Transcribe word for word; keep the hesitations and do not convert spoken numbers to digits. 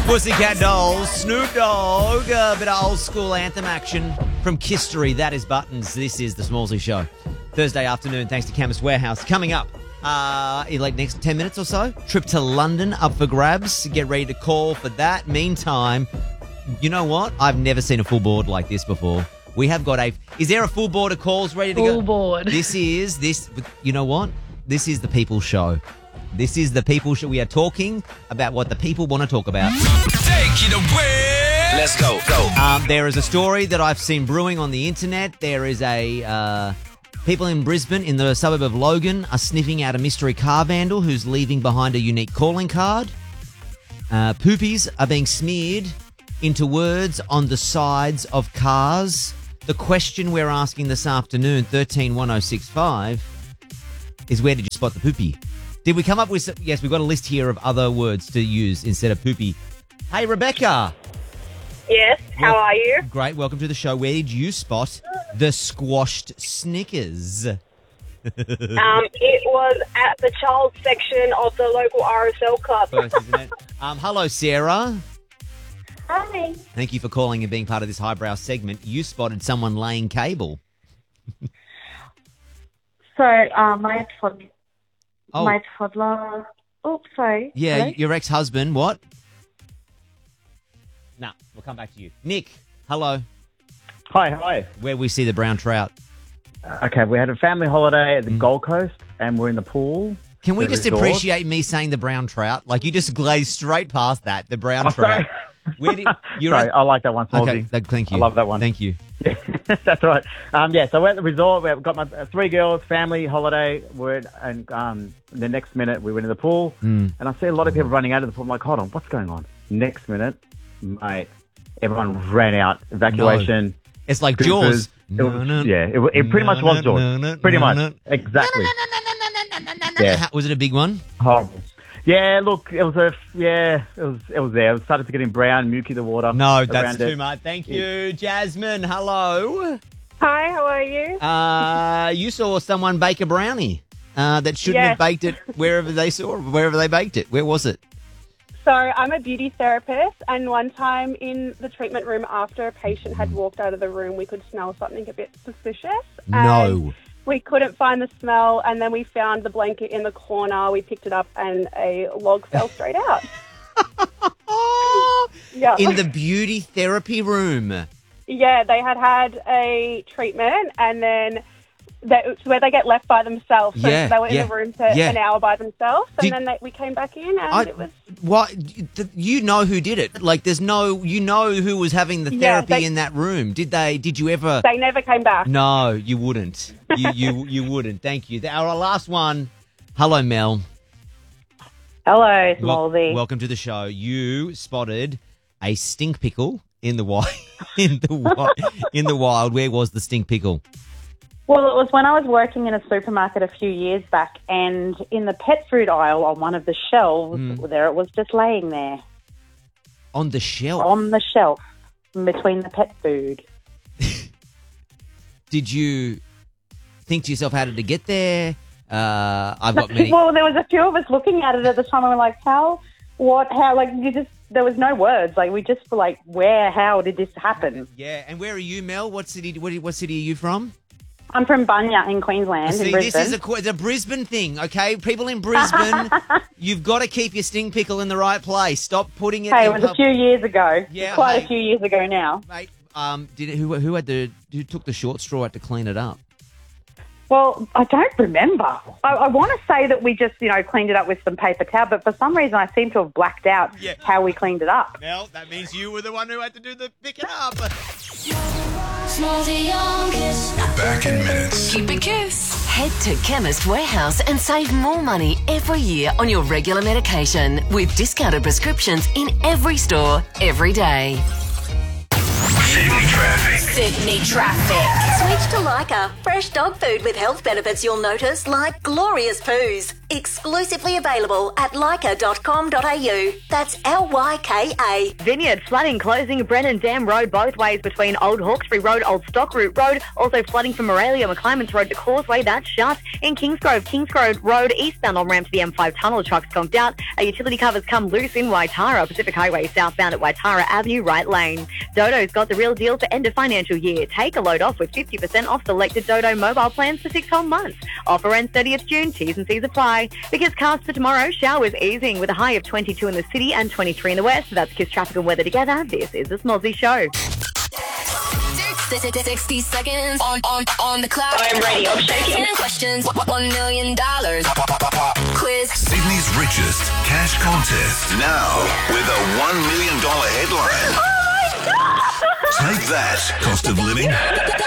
Pussycat Dolls, Snoop Dogg, a bit of old school anthem action from Kistery. That is Buttons. This is the Smallsy Show. Thursday afternoon, thanks to Chemist Warehouse. Coming up uh, in like next ten minutes or so, trip to London up for grabs. Get ready to call for that. Meantime, you know what? I've never seen a full board like this before. We have got a... Is there a full board of calls ready to full go? Full board. This is... this. You know what? This is the People's Show. This is the People Show. We are talking about what the people want to talk about. Take it away. Let's go. Go. Um, there is a story that I've seen brewing on the internet. There is a... Uh, people in Brisbane, in the suburb of Logan, are sniffing out a mystery car vandal who's leaving behind a unique calling card. Uh, poopies are being smeared into words on the sides of cars. The question we're asking this afternoon, thirteen one oh six five, is where did you spot the poopy? Did we come up with... Some, yes, we've got a list here of other words to use instead of poopy. Hey, Rebecca. Yes, how are you? Great, welcome to the show. Where did you spot the squashed Snickers? um, it was at the child section of the local R S L club. First, isn't it? Um, hello, Sarah. Hi. Thank you for calling and being part of this highbrow segment. You spotted someone laying cable. So, uh, my toddler, Oh. my toddler, oops, sorry. Yeah, Hello? your ex-husband, what? Nah, we'll come back to you. Nick, hello. Hi, hi. Where we see the brown trout. Okay, we had a family holiday at the Gold Coast, and we're in the pool. Can we the just resort. appreciate me saying the brown trout? Like, you just glazed straight past that, the brown Oh, trout. sorry. Where did, you're Sorry, at- I like that one, Smallsy. Okay, th- thank you. I love that one. Thank you. Yeah, that's right. Um, yeah, so we're at the resort. We've got my uh, three girls, family holiday. We're and um, the next minute we went in the pool, Mm. and I see a lot of people running out of the pool. I'm like, hold on, what's going on? Next minute, mate, everyone ran out. Evacuation. It's like Goofers. Jaws. It was- yeah, it, it pretty much was Jaws. Pretty much, exactly. Yeah. How- Was it a big one? Horrible. Yeah, look, it was a yeah, it was it was there. It started to get in brown, milky the water. No, that's around too it. much. Thank you, Jasmine. Hello. Hi, how are you? Uh, you saw someone bake a brownie uh, that shouldn't have Yes. baked it wherever they saw, wherever they baked it. Where was it? So I'm a beauty therapist, and one time in the treatment room after a patient had walked out of the room, we could smell something a bit suspicious. No. And we couldn't find the smell, and then we found the blanket in the corner. We picked it up, and a log fell straight out. Yeah. In the beauty therapy room. Yeah, they had had a treatment, and then they, it's where they get left by themselves. So Yeah, they were in yeah, the room for yeah. an hour by themselves, and Did- then they, we came back in, and I, it was... what? th- You know who did it? Like, there's no, you know who was having the Yeah, therapy they- in that room. Did they? Did you ever? They never came back. No, you wouldn't. You you you wouldn't. Thank you. Our last one. Hello, Mel. Hello, Wel- Smallsy. welcome to the show. You spotted a stink pickle in the wild. in the wild. In the wild. Where was the stink pickle? Well, it was when I was working in a supermarket a few years back, and in the pet food aisle on one of the shelves, Mm. there it was just laying there On the shelf. on the shelf in between the pet food. Did you think to yourself, how did it get there? Uh, I've got many. Well, there was a few of us looking at it at the time, and we were like, how, what, how, like, you just, there was no words. Like, we just were like, where, how did this happen? Yeah, and where are you, Mel? What city? What, what city are you from? I'm from Bunya in Queensland, See, in this Brisbane. is a, qu- it's a Brisbane thing, okay? People in Brisbane, you've got to keep your sting pickle in the right place. Stop putting it Hey, in it was a pub- few years ago. Yeah, Quite hey. a few years ago now. Mate, um, did it, who who had the who took the short straw out to clean it up? Well, I don't remember. I, I want to say that we just, you know, cleaned it up with some paper towel, but for some reason I seem to have blacked out Yeah. how we cleaned it up. Mel, that means you were the one who had to do the picking up. We're back in minutes. Keep it cute. Head to Chemist Warehouse and save more money every year on your regular medication with discounted prescriptions in every store, every day. Sydney traffic. Sydney traffic. Switch to Leica. Fresh dog food with health benefits you'll notice, like glorious poos. Exclusively available at lyca dot com dot a u. That's L Y K A. Vineyard flooding closing Brennan Dam Road both ways between Old Hawkesbury Road, Old Stockroot Road. Also flooding from Moralia, McClymonds Road to Causeway. That's shut. In Kingsgrove, Kingsgrove Road eastbound on ramp to the M five tunnel. Trucks conked out. Our utility covers come loose in Waitara. Pacific Highway southbound at Waitara Avenue, right lane. Dodo's got the real deal for end of financial year. Take a load off with fifty percent off selected Dodo mobile plans for six whole months. Offer ends thirtieth June. T's and C's apply. Because cast for tomorrow, showers easing with a high of twenty-two in the city and twenty-three in the west. So that's Kiss Traffic and Weather together. This is the Smozzy Show. sixty seconds on, on, on the clock. I'm ready. I'm shaking. ten questions, one million dollars. Quiz. Sydney's richest cash contest. Now with a one million dollars headline. Oh my God! Take that, cost of living.